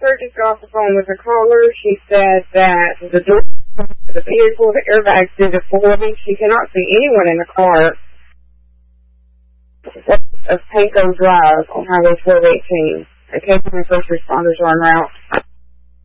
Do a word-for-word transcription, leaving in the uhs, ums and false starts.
officer just got off the phone with a caller. She said that the door of the vehicle, the airbags did it for me. She cannot see anyone in the car. Of Panko Drive on Highway four eighteen. Occasionally first responders are en route.